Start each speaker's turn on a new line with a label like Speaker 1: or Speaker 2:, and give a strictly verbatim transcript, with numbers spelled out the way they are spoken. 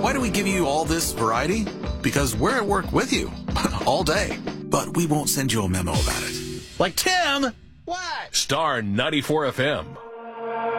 Speaker 1: Why do we give you all this variety? Because we're at work with you all day. But we won't send you a memo about it. Like, Tim!
Speaker 2: What?
Speaker 3: Star ninety-four F M.